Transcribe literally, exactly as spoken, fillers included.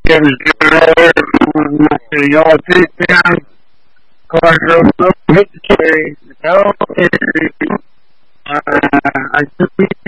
It was doing all there. Y'all sit down. Car drove up, hit the tree. No, uh, I took me